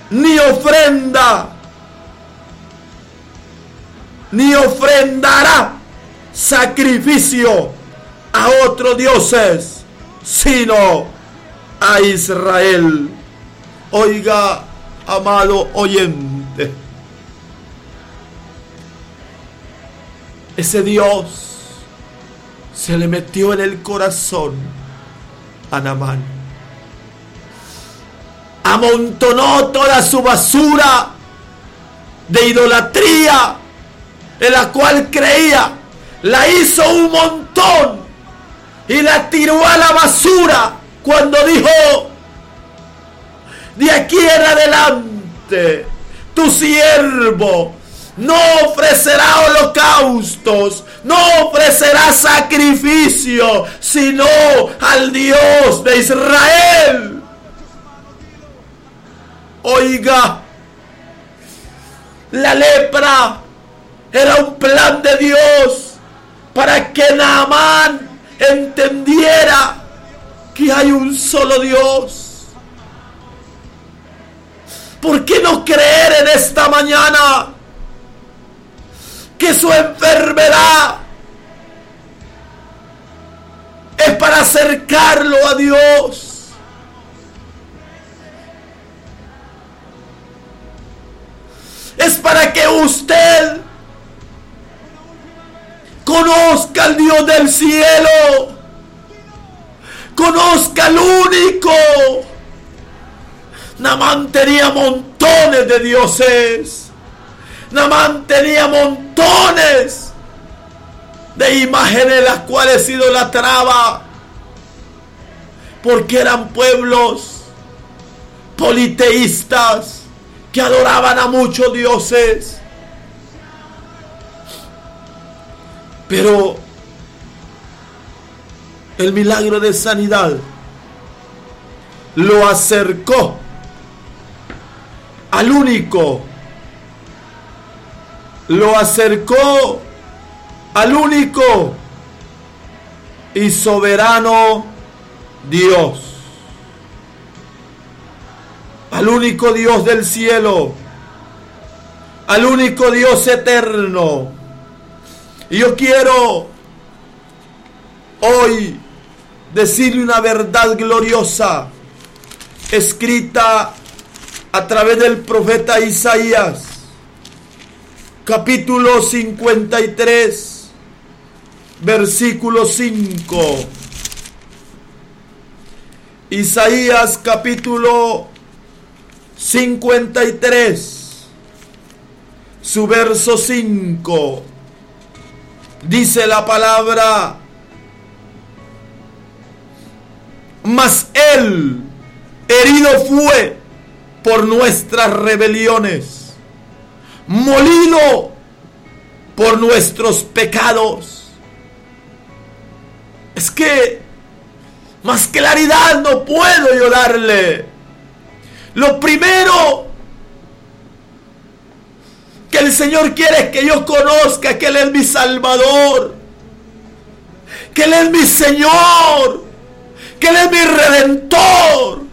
ni ofrenda, ni ofrendará sacrificio a otros dioses, sino a Israel. Oiga, amado oyente, ese Dios se le metió en el corazón a Naamán. Amontonó toda su basura de idolatría en la cual creía, la hizo un montón y la tiró a la basura cuando dijo: de aquí en adelante tu siervo no ofrecerá holocaustos, no ofrecerá sacrificio, sino al Dios de Israel. Oiga, la lepra era un plan de Dios para que Naamán entendiera que hay un solo Dios. ¿Por qué no creer en esta mañana que su enfermedad es para acercarlo a Dios? Es para que usted conozca al Dios del cielo, conozca al único. Naamán tenía montones de dioses. Naamán tenía montones de imágenes las cuales idolatraba, porque eran pueblos politeístas que adoraban a muchos dioses. Pero el milagro de sanidad lo acercó al único, lo acercó al único y soberano Dios, al único Dios del cielo, al único Dios eterno. Y yo quiero hoy decirle una verdad gloriosa escrita a través del profeta Isaías, capítulo 53, versículo 5. Isaías capítulo 53, su verso 5. Dice la palabra: mas él herido fue por nuestras rebeliones, molido por nuestros pecados. Es que más claridad no puedo yo darle. Lo primero que el Señor quiere es que yo conozca que Él es mi Salvador, que Él es mi Señor, que Él es mi Redentor.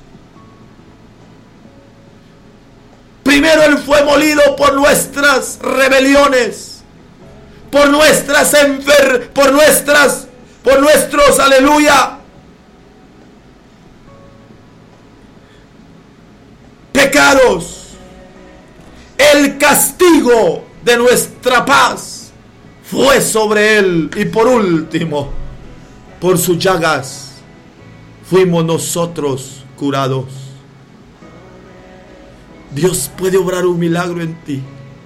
Primero Él fue molido por nuestras rebeliones, por nuestros, aleluya, pecados. El castigo de nuestra paz fue sobre Él, y por último, por sus llagas fuimos nosotros curados. Dios puede obrar un milagro en ti,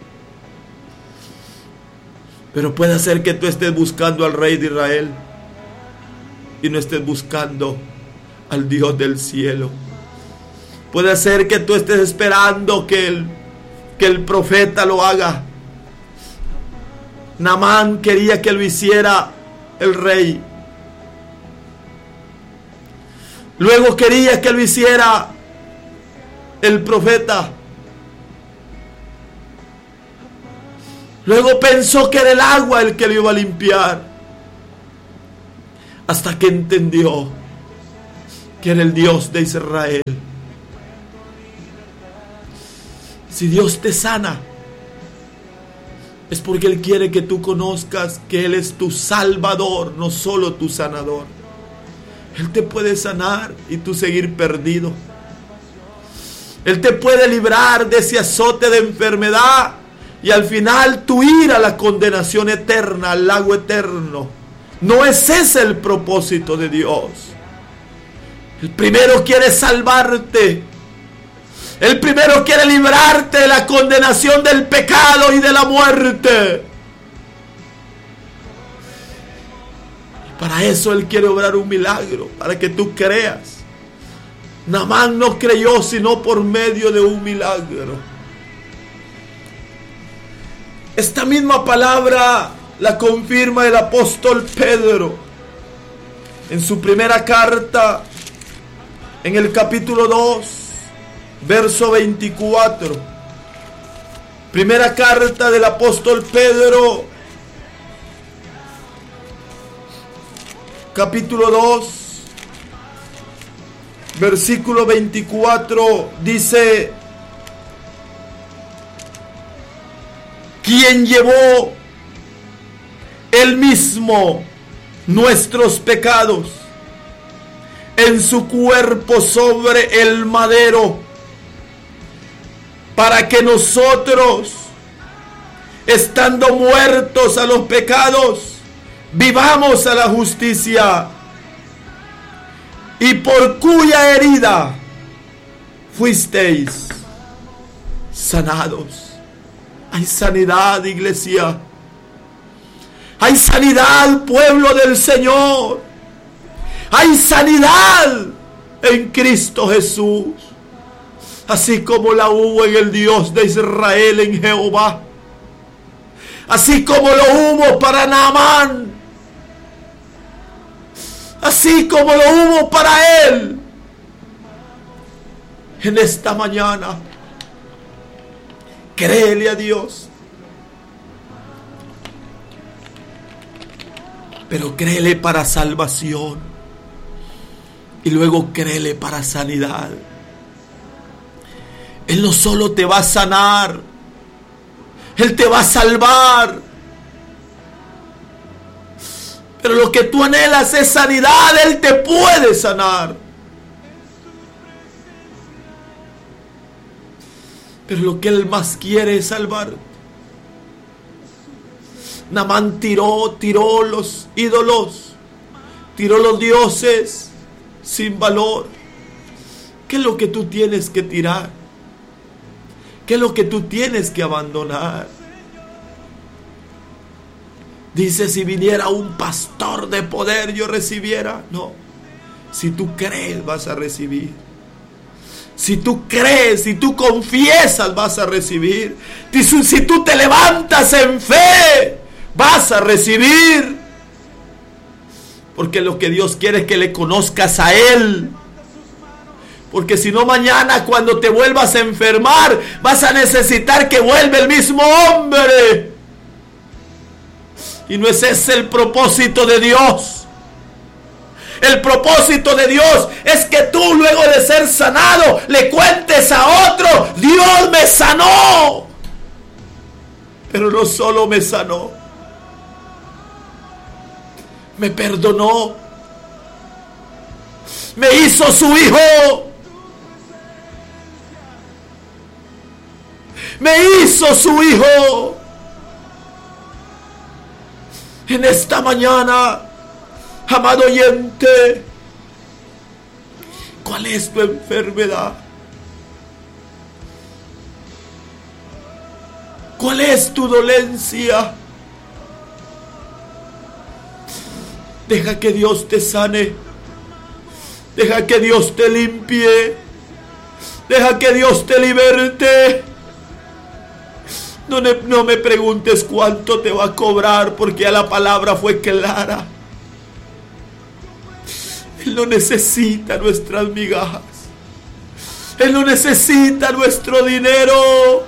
pero puede hacer que tú estés buscando al Rey de Israel y no estés buscando al Dios del cielo. Puede hacer que tú estés esperando que el profeta lo haga. Naamán quería que lo hiciera el rey. Luego quería que lo hiciera el profeta. Luego pensó que era el agua el que lo iba a limpiar, hasta que entendió que era el Dios de Israel. Si Dios te sana, es porque Él quiere que tú conozcas que Él es tu Salvador, no solo tu sanador. Él te puede sanar y tú seguir perdido. Él te puede librar de ese azote de enfermedad y al final tú ir a la condenación eterna, al lago eterno. No es ese el propósito de Dios. El primero quiere salvarte. El primero quiere librarte de la condenación del pecado y de la muerte. Y para eso Él quiere obrar un milagro, para que tú creas. Naamán no creyó sino por medio de un milagro. Esta misma palabra la confirma el apóstol Pedro en su primera carta, en el capítulo 2, verso 24. Primera carta del apóstol Pedro, capítulo 2, versículo 24, dice: quien llevó Él mismo nuestros pecados en su cuerpo sobre el madero, para que nosotros, estando muertos a los pecados, vivamos a la justicia, y por cuya herida fuisteis sanados. Hay sanidad, iglesia. Hay sanidad, pueblo del Señor. Hay sanidad en Cristo Jesús. Así como la hubo en el Dios de Israel, en Jehová. Así como lo hubo para Naamán. Así como lo hubo para él. En esta mañana, créele a Dios. Pero créele para salvación. Y luego créele para sanidad. Él no solo te va a sanar, Él te va a salvar. Pero lo que tú anhelas es sanidad. Él te puede sanar. Pero lo que Él más quiere es salvar. Naamán tiró los ídolos, tiró los dioses sin valor. ¿Qué es lo que tú tienes que tirar? ¿Qué es lo que tú tienes que abandonar? Dice: si viniera un pastor de poder, yo recibiera. No, si tú crees, vas a recibir. Si tú crees, si tú confiesas, vas a recibir. Si tú te levantas en fe, vas a recibir. Porque lo que Dios quiere es que le conozcas a Él. Porque si no, mañana cuando te vuelvas a enfermar, vas a necesitar que vuelva el mismo hombre. Y no es ese el propósito de Dios. El propósito de Dios es que tú, luego de ser sanado, le cuentes a otro: Dios me sanó. Pero no solo me sanó, me perdonó, me hizo su hijo, me hizo su hijo. En esta mañana, amado oyente, ¿cuál es tu enfermedad? ¿Cuál es tu dolencia? Deja que Dios te sane. Deja que Dios te limpie. Deja que Dios te liberte. No me preguntes cuánto te va a cobrar, porque ya la palabra fue clara. Él no necesita nuestras migajas. Él no necesita nuestro dinero.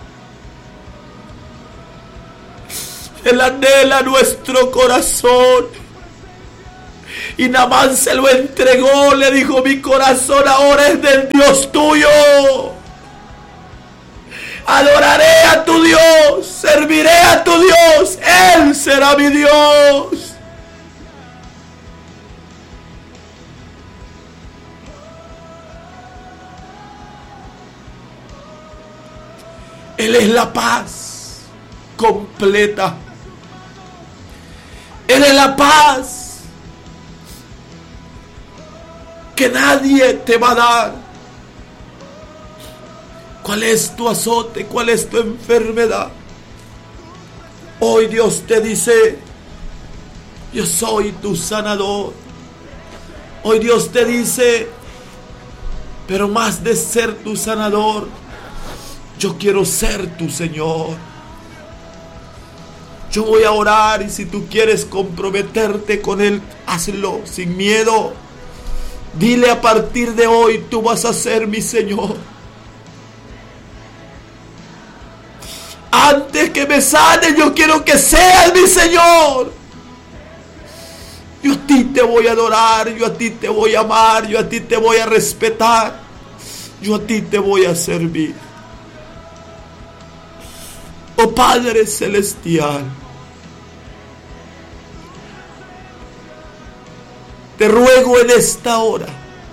Él anhela nuestro corazón. Y Naamán se lo entregó. Le dijo: mi corazón ahora es del Dios tuyo. serviré a tu Dios, Él será mi Dios. Él es la paz completa. Él es la paz que nadie te va a dar. ¿Cuál es tu azote? ¿Cuál es tu enfermedad? Hoy Dios te dice: yo soy tu sanador. Hoy Dios te dice: pero más de ser tu sanador, yo quiero ser tu Señor. Yo voy a orar, y si tú quieres comprometerte con Él, hazlo sin miedo. Dile: a partir de hoy tú vas a ser mi Señor. Antes que me sane, yo quiero que seas mi Señor. Yo a ti te voy a adorar, yo a ti te voy a amar, yo a ti te voy a respetar, yo a ti te voy a servir. Oh Padre Celestial, te ruego en esta hora,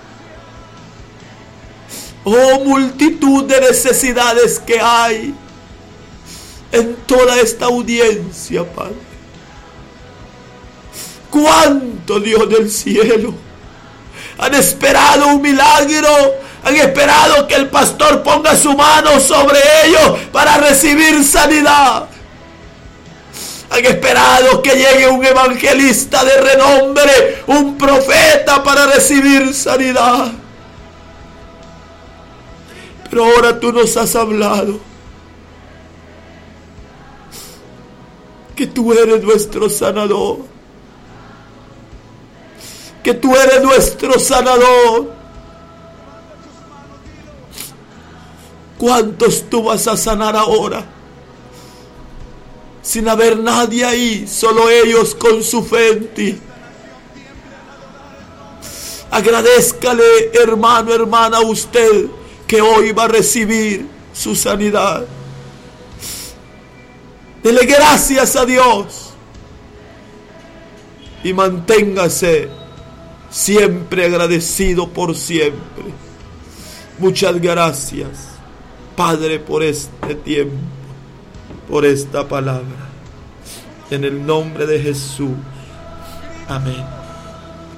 oh multitud de necesidades que hay en toda esta audiencia, Padre. ¿Cuánto, Dios del cielo, han esperado un milagro? Han esperado que el pastor ponga su mano sobre ellos para recibir sanidad. Han esperado que llegue un evangelista de renombre, un profeta, para recibir sanidad. Pero ahora tú nos has hablado que tú eres nuestro sanador. Que tú eres nuestro sanador. ¿Cuántos tú vas a sanar ahora? Sin haber nadie ahí, solo ellos con su fe en ti. Agradézcale, hermano, hermana, usted que hoy va a recibir su sanidad. Dele gracias a Dios y manténgase siempre agradecido por siempre. Muchas gracias, Padre, por este tiempo, por esta palabra. En el nombre de Jesús. Amén.